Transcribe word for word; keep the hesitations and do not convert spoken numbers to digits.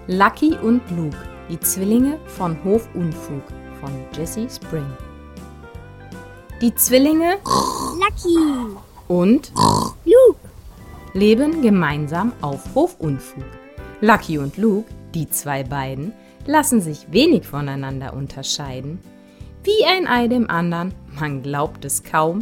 Lucky und Luke, die Zwillinge von Hofunfug von Jessie Spring. Die Zwillinge Lucky und Luke leben gemeinsam auf Hofunfug. Lucky und Luke, die zwei beiden, lassen sich wenig voneinander unterscheiden. Wie ein Ei dem andern, man glaubt es kaum,